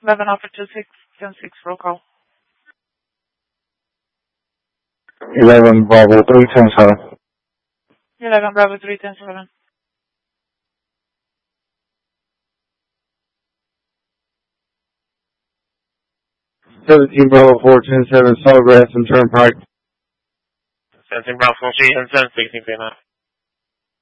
11 Alpha 26 roll call. 11 Bravo 310-7. 11 Bravo 310-7. 17 Bravo 410-7, Sawgrass and Turnpike. 17 Bravo 410-7, speaking to you now.